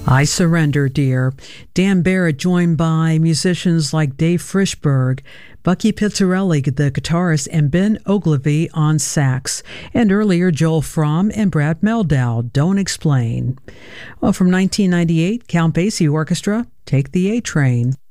I Surrender, Dear. Dan Barrett joined by musicians like Dave Frischberg, Bucky Pizzarelli, the guitarist, and Ben Ogilvy on sax. And earlier, Joel Fromm and Brad Meldau, Don't Explain. Well, from 1998, Count Basie Orchestra, Take the A Train.